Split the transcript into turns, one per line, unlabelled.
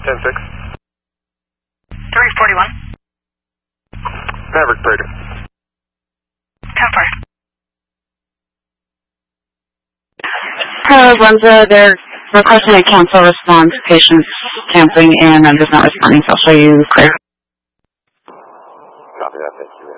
10-6.
341.
Maverick Brady.
10-4.
Lenza, they're requesting a cancel response. Patient's canceling in and just not responding, so I'll show you clear.
Copy that, thank you.